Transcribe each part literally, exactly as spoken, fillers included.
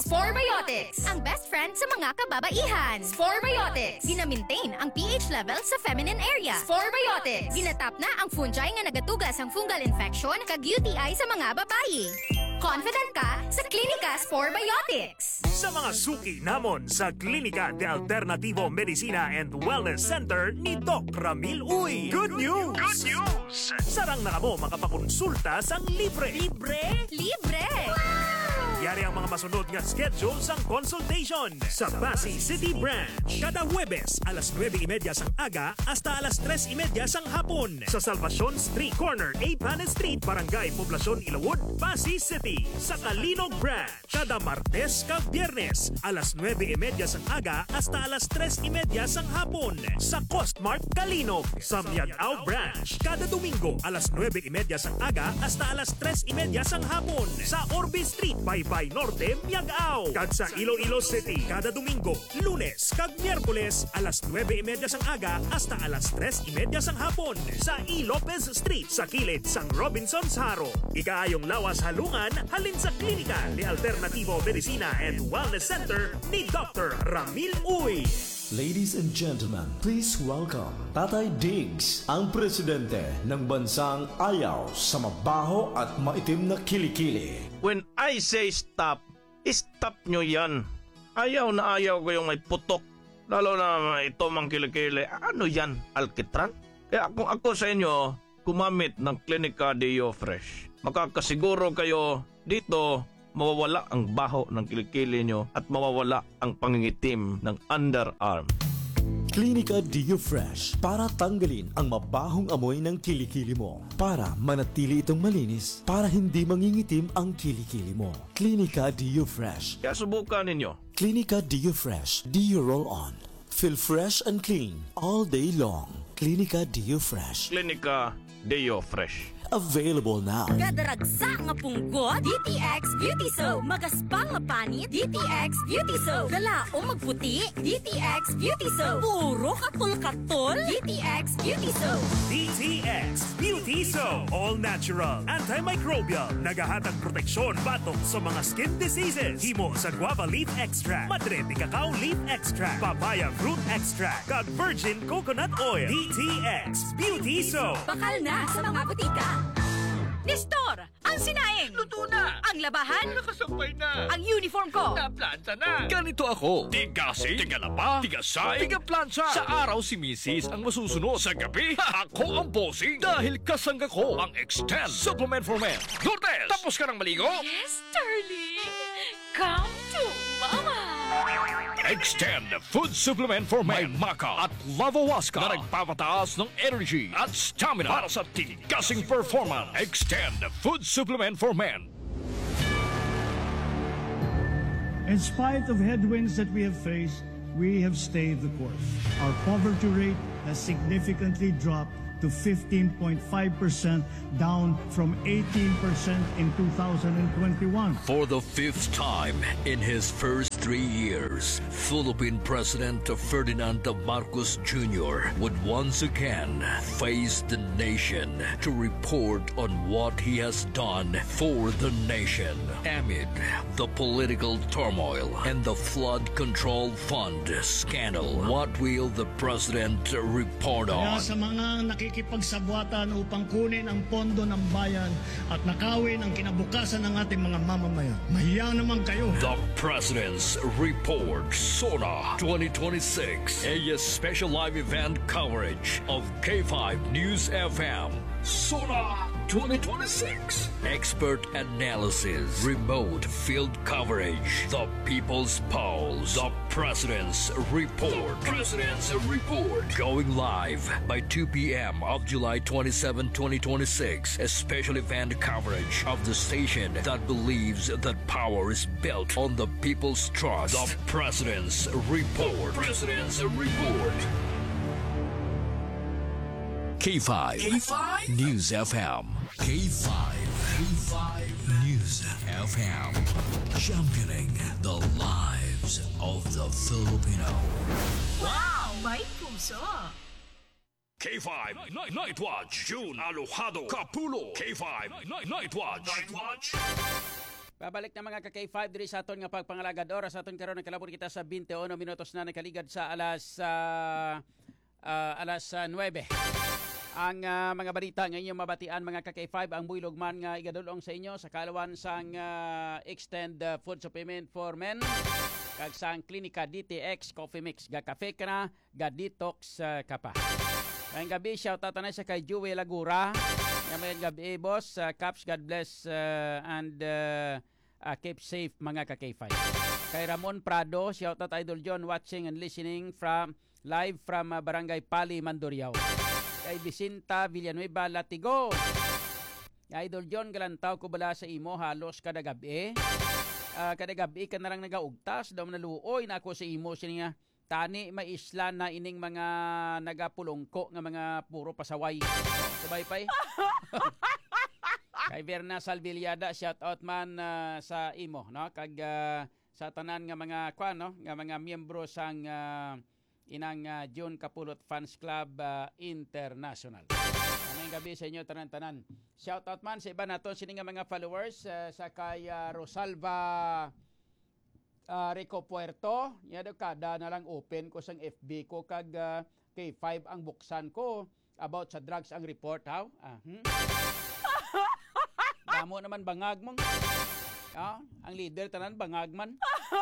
Sporebiotics, ang best friend sa mga kababaihan. Sporebiotics, gina-maintain ang pH level sa feminine area. Sporebiotics, ginatap na ang fungi nga nagatugas ang fungal infection kag U T I sa mga babayi. Confident ka sa Klinika Sporebiotics. Sa mga suki namon sa Klinika de Alternativo Medicina and Wellness Center ni Doc Ramil Uy. Good news! Good news! Sarang na kamo makapakonsulta sang libre. Libre? Libre! Yari ang mga masunod nga schedule sang consultation sa Pasay City Branch. Kada Huwebes, alas nueve y media sang aga hasta alas tres y media sang hapon. Sa Salvacion Street Corner, A. Panes Street, Barangay Poblacion, Ilawod, Pasay City. Sa Kalinog Branch, kada Martes kag Biyernes, alas nueve y media sang aga hasta alas tres y media sang hapon. Sa Costmart Kalinog. Sa Miagao Branch, kada Domingo, alas nueve y media sang aga hasta alas tres y media sang hapon. Sa Orbe Street, Baybay Norte, Miagao. Kag sa Iloilo City, kada Domingo, Lunes kag Miyerkules, alas nueve y media sang aga hasta alas tres y media sang hapon. Sa E. Lopez Street, sa kilid sang Robinson's Haro. Ikaayong lawas halungan, halin sa Klinika de Alternativo Medicina and Wellness Center ni Doctor Ramil Uy. Ladies and gentlemen, please welcome Tatay Diggs, ang presidente ng bansang ayaw sa mabaho at maitim na kilikili. When I say stop, stop nyo yan. Ayaw na ayaw ko yung may putok. Lalo na ito mang kilikili. Ano yan? Alkitran? Kaya kung ako sa inyo, kumamit ng Klinika Deo Fresh. Makakasiguro kayo dito mawawala ang baho ng kilikili nyo at mawawala ang pangingitim ng underarm. Klinika Deo Fresh para tanggalin ang mabahong amoy ng kilikili mo. Para manatili itong malinis, para hindi mangingitim ang kilikili mo. Klinika Deo Fresh. Kaya subukan ninyo. Klinika Deo Fresh Deo Roll-On. Feel fresh and clean all day long. Klinika Deo Fresh. Klinika Deo Fresh. Available now. Kadaragsa nga punggot, D T X Beauty Soap. Magaspang nga panit, D T X Beauty Soap. Galaong magputi, D T X Beauty Soap. Puro katol-katol, D T X Beauty Soap. D T X Beauty Soap. All natural, antimicrobial, nagahatag proteksyon batok sa mga skin diseases. Himo sa guava leaf extract, madre de cacao leaf extract, papaya fruit extract, kag virgin coconut oil. D T X Beauty Soap. Bakal na sa mga butika. Nestor, ang sinaing. Luto na! Ang labahan. Nakasampay na! Ang uniform ko. Naplansa na! Ganito ako. Tigasi, tigalaba, tigasay, tigaplansa. Sa araw si Missus ang masusunod. Sa gabi, ako ang bossing. Dahil kasangga ko ang Extend Supplement for Men. Lourdes, tapos ka ng maligo? Yes, darling. Come to Mama. Extend Food Supplement for Men. May Maca at Lavawaska na nagpapataas ng energy at stamina para sa tigasing performance. Extend Food Supplement for Men. In spite of headwinds that we have faced, we have stayed the course. Our poverty rate has significantly dropped to fifteen point five percent, down from eighteen percent in two thousand twenty-one. For the fifth time in his first three years, Philippine President Ferdinand Marcos Junior would once again face the nation to report on what he has done for the nation amid the political turmoil and the flood control fund scandal. What will the president report Kaya on? sa mga nakikipagsabwatan upang kunin ang pondo ng bayan at nakawin ang kinabukasan ng ating mga mamamayan, mahiya naman kayo. The President's Report, SONA twenty twenty-six, a special live event coverage of K five News F M. SONA twenty twenty-six. Expert analysis, remote field coverage, the People's Polls, the President's Report. The President's Report. Going live by two p.m. of July twenty-seventh, twenty twenty-six. A special event coverage of the station that believes that power is built on the people's trust. The President's Report. The President's Report. K five. K five? News F M. K five. K five. News F M. Championing the lives of the Filipino. Wow! May puso! K five Night, Night Watch. June Alojado Capulo. K five Night, Night Watch. Night Watch. Pabalik na mga ka-K five diri sa aton nga pagpangalagad oras aton karon nakalabot kita sa twenty-one minutos na nakaligad sa alas uh, uh, alas uh, nine. Ang uh, mga balita nga inyong mabatian mga ka-K five ang buylog man nga igadulong sa inyo sa kalawan sang uh, Extend uh, Food Supplement for Men kag sang Klinika D T X Coffee Mix ga kafe ka na ga detox uh, ka pa. Ngayong gabi shout out na sa kay Joey Lagura. Ngayong gabi boss uh, Caps God bless uh, and uh, uh, keep safe mga ka-K five. Kay Ramon Prado shout out Idol John watching and listening from live from uh, Barangay Pali Mandurriao. Kay Vicenta Villanueva Latigo. Idol John galantaw ko bala sa imo halos kada gabi. Uh, kada gabi ka na lang nagaugtas daw naluoy na ako sa imo siya tani may isla na ining mga nagapulongko nga mga puro pasaway. Sabay pay. Kay Verna Salvillada shout out man uh, sa imo no kag uh, sa tanan nga mga kwan no nga mga miyembro sang uh, inang uh, June Kapulot Fans Club uh, International. Ngayong gabi sa inyo tanan-tanan. Shout out man sa iba nato sini nga mga followers uh, sa kay uh, Rosalva uh, Rico Puerto. Ya do kada na lang open ko sang F B ko kag uh, K five ang buksan ko about sa drugs ang report how. Ah, hmm? Damo naman bangag mong. Ah, ang leader tanan bangag man.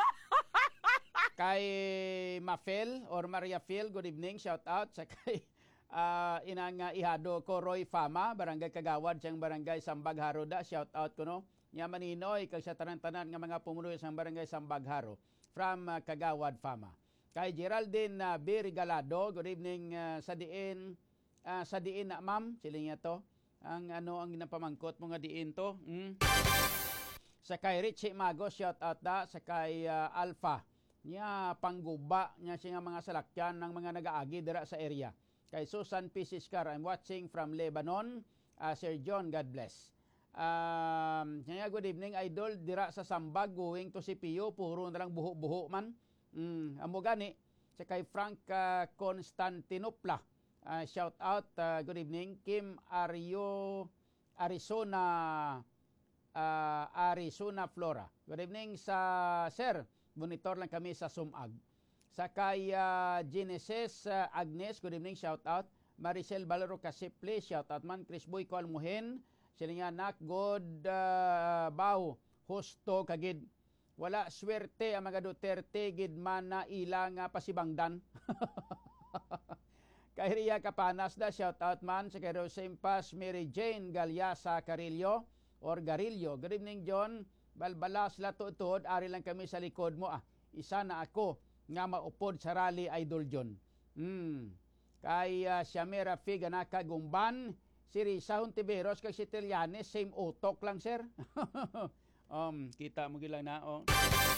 Kay Mafel or Maria Phil, good evening, shout out sa kay uh, inang uh, ihado ko Roy Fama, barangay Kagawad siyang barangay Sambag Haroda, shout out ko no. Nya maninoy kag sa tanan-tanan nga mga pumuloy sang barangay Sambag Haro from uh, Kagawad Fama. Kay Geraldine uh, B. Regalado, good evening uh, sa diin uh, sa diin na ma'am, siling to. Ang ano ang ginapamangkot mo nga diin to. Hmm? Sa kay Richie Mago, shout out da sa kay uh, Alpha. Nya pangguba nya siya nga mga salakyan ng mga nagaagi dira sa area. Kay Susan P. Siskar, I'm watching from Lebanon. Uh, Sir John, God bless. Um, nya good evening idol dira sa Sambag going to C P U puro na lang buho-buho man. Mm, amo gani sa kay Frank uh, Constantinopla. Uh, shout out uh, good evening Kim Ario Arizona uh, Arizona Flora. Good evening sa Sir. Monitor lang kami sa Sumag. Sa kay uh, Genesis uh, Agnes, good evening, shout out. Maricel Balero Kasiple, shout out man. Chris Boy Kualmuhin, sila nga nak, God uh, Bao, Husto Kagid. Wala swerte ang mga Duterte, gid man na ilang uh, pasibangdan. Kay Ria Kapanas da, shout out man. Sa kay Rosempas, Mary Jane Galyasa Carillo, or Garillo. Good evening, John. Balbalas la tuod ari lang kami sa likod mo ah. Isa na ako nga maupod sa rally Idol John. Hmm. Kay uh, Shamera Figanaka Gumban, si Risa Hontiveros kay si Tilianes, same utok lang sir. um, kita mo gilang na oh.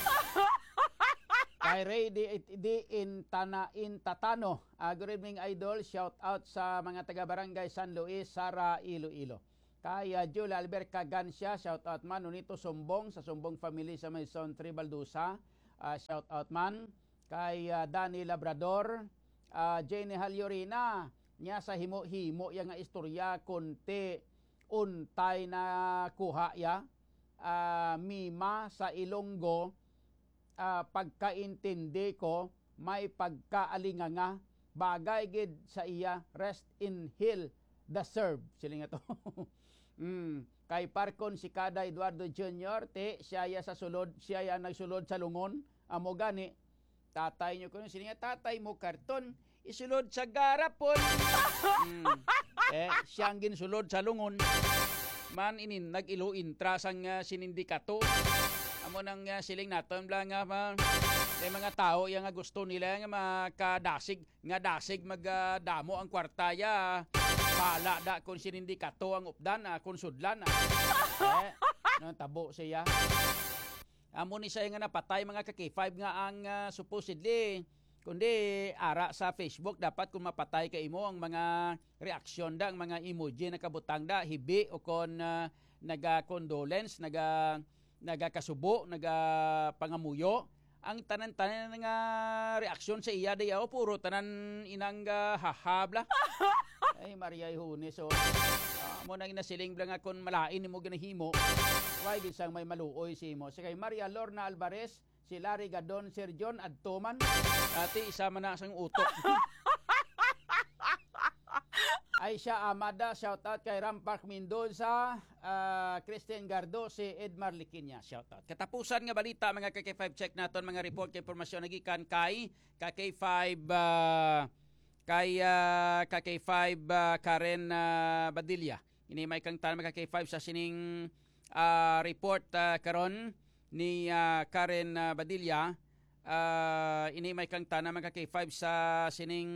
Kay Ray di, di in Tana in Tatano. Uh, good evening Idol, shout out sa mga taga Barangay San Luis, Sara, Iloilo. Kay uh, Julia Albert Cagancia, shout out man. Unito Sumbong, sa Sumbong family sa Maison Tri Baldusa, uh, shout out man. Kay uh, Danny Labrador, uh, Jenny Halyorina, niya sa himo-himo yang nga istorya, konti, untay na kuha ya. Uh, Mima sa Ilonggo, uh, pagkaintindi ko, may pagkaalinganga, bagay gid sa iya, rest in hill, the serve. Sila nga to. Mm, kay Parkon si Kada Eduardo Junior te siya ya sa sulod, siya ya nagsulod sa lungon. Amo gani tatay nyo kuno sininga tatay mo karton isulod sa garapon. mm, eh siyang ginsulod sa lungon. Man inin nag-ilo intra sang uh, sinindikato. Amo nang uh, siling naton lang nga uh, may mga tao yang nga gusto nila nga makadasig nga dasig magdamo uh, ang kwartaya. Pala da kung sinindikato ang updan ah, kung sudlan ah. Eh, no, tabo siya. Amo ni siya nga napatay mga ka-K five nga ang uh, supposedly kundi ara sa Facebook dapat kung mapatay ka imo ang mga reaksyon da ang mga emoji na kabutang da hibi o kon uh, naga condolence naga naga kasubo naga pangamuyo ang tanan-tanan nga reaksyon sa iya dayaw puro tanan inang uh, hahabla. Ay Maria Ihune, so uh, mo nang nasiling blang akon malain mo ginahimo. Why bisang may maluoy si mo. Si kay Maria Lorna Alvarez, si Larry Gadon, Sir John Adtoman, ati isa man na sang utok. Aisha Amada, shout out kay Rampark Mendoza, uh, Christian Gardo, si Edmar Liquinya, shout out. Katapusan nga balita mga K K five, check naton mga report kay impormasyon nagikan kay K K five uh, kay uh, K K five uh, Karen uh, Badilla. Ini may kang tanong mga K K five sa sining uh, report uh, karon ni uh, Karen uh, Badilla. Uh, ini may kang tanong mga K K five sa sining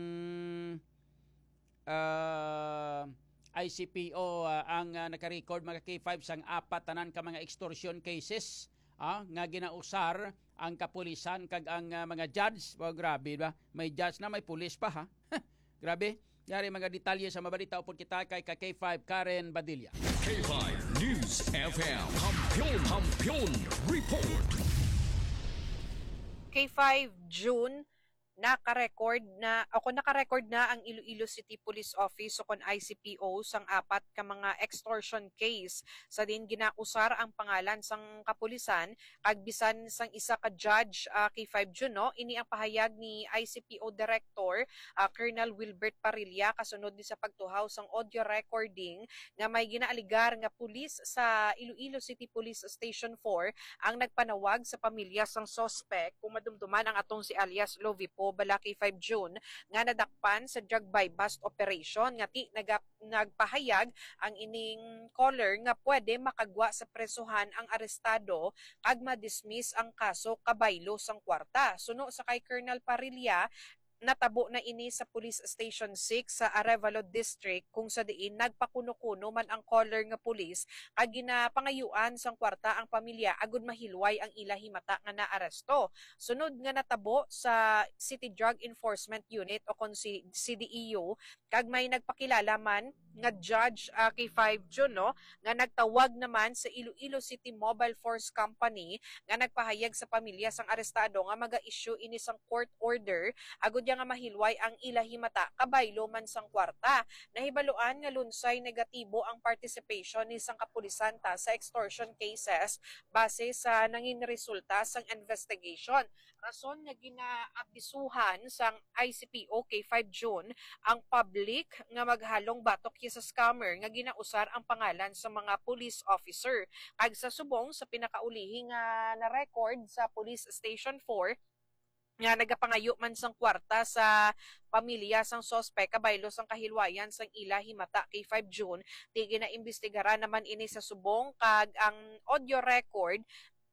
Uh, I C P O uh, ang uh, naka-record mga K five sang apat tanan ka mga extortion cases ah, nga ginausar ang kapulisan kag ang uh, mga judge. Oh, grabe ba? May judge na may pulis pa ha. Grabe. Yari mga detalye sa mabalita upod kita kay K K five Karen Badilla. K five News F M Kampiyon Kampiyon Report. K five June naka-record na ako naka-record na ang Iloilo City Police Office o kon I C P O sang apat ka mga extortion case sa din ginausar ang pangalan sang kapulisan kag bisan sang isa ka judge uh, K five June no ini ang pahayag ni I C P O Director uh, Colonel Wilbert Parilla kasunod ni sa pagtuhaw sang audio recording nga may ginaaligar nga pulis sa Iloilo City Police Station four ang nagpanawag sa pamilya sang suspect kung madumduman ang atong si alias Lovipo bala K five June nga nadakpan sa drug buy bust operation nga ti nagap, nagpahayag ang ining caller nga pwede makagwa sa presuhan ang arestado kag ma-dismiss ang kaso kabaylo sang kwarta. Suno sa kay Colonel Parilla natabo na ini sa Police Station six sa Arevalo District kung sa diin nagpakuno-kuno man ang caller nga pulis kag ginapangayuan sang kwarta ang pamilya agud mahilway ang ila himata nga naaresto. Sunod nga natabo sa City Drug Enforcement Unit o kon si C D E U kag may nagpakilala man nga Judge uh, K five June no nga nagtawag naman sa Iloilo City Mobile Force Company nga nagpahayag sa pamilya sang arestado nga maga-issue ini sang court order agud nga mahilway ang ilahimata kabaylo man sang kwarta. Nahibaluan nga lunsay negatibo ang participation ni sang kapulisan ta sa extortion cases base sa nangin resulta sang investigation. Rason nga ginaabisuhan sang I C P O K five June ang public nga maghalong batok sa scammer nga ginausar ang pangalan sa mga police officer. Kag sa subong sa pinakaulihing nga na record sa Police Station four nga nagapangayo man sang kwarta sa pamilya sang sospek kabaylo sang kahilwayan sang ila himata K five June di ginaimbestigara naman ini sa subong kag ang audio record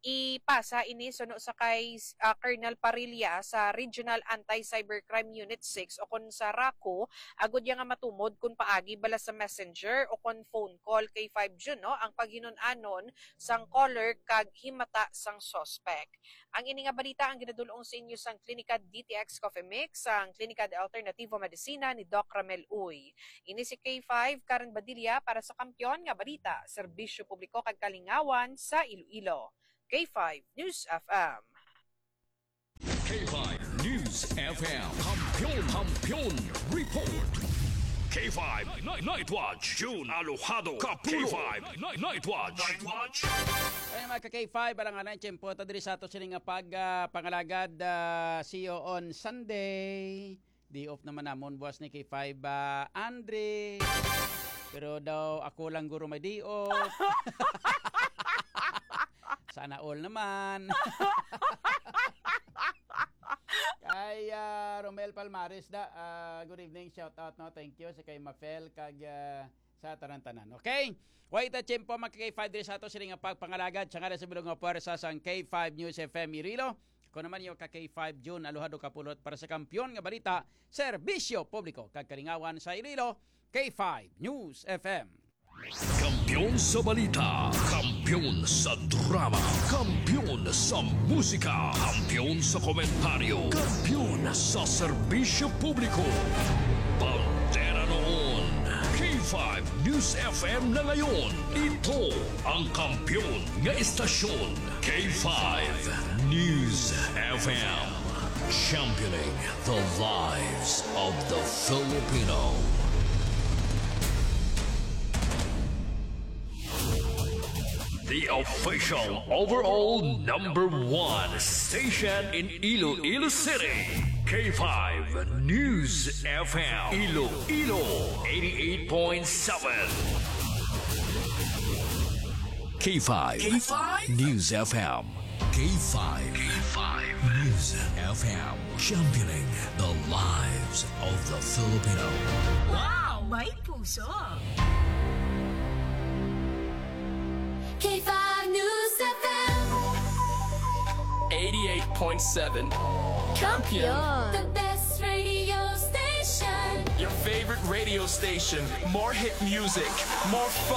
ipasa ini suno sa kay uh, Colonel Parilla sa Regional Anti-Cybercrime Unit six o kon sa RACO agud nga matumod kun paagi bala sa messenger o kon phone call kay five June no ang paghinun-anon sang caller kag himata sang suspect. Ang ini nga balita ang ginadulong sa inyo sang Klinika D T X Coffee Mix sang Klinika de Alternativo Medicina ni Doc Ramel Uy. Ini si K five Karen Badilla para sa Kampiyon nga balita, serbisyo publiko kag kalingawan sa Iloilo. K five News F M. K five News F M. Kampiyon, Kampiyon Report. K five Night, Night Watch. June Alojado Kapulo. K five Night, Night Watch. Night Watch. Kaya mga ka-K five, alang anay, tiyempo, tadiri sa ito sining nga pag uh, pangalagad uh, see you on Sunday. Day off naman namon, buwas ni K five uh, Andre. Pero daw ako lang guro may day off. Sana all naman. Kay uh, Romel Palmares da, uh, good evening, shout out no, thank you sa kay Mafel kag uh, sa tanan-tanan. Okay? Wait a chimpo mga K five diri sa ato sila nga pagpangalagad sa nga sa bilog nga puwersa sang K five News F M Iloilo. Kung naman yung ka K five June Alojado Kapulot para sa Kampiyon nga balita, serbisyo publiko kag kalingawan sa Iloilo, K five News F M. Kampiyon sa balita, kampiyon sa drama, kampiyon sa musika, kampiyon sa komentaryo, kampiyon sa serbisyo publiko. Pantera noon, K five News F M na ngayon. Ito ang kampiyon nga istasyon, K five News F M. Championing the lives of the Filipino. The official overall number one station in Iloilo City. K five News F M. Iloilo eighty-eight point seven. K five. K five News F M. K five. K five News F M. Championing the lives of the Filipino. Wow, may puso. K five News F M. eighty-eight point seven. Champion. The best radio station. Your favorite radio station. More hit music. More fun.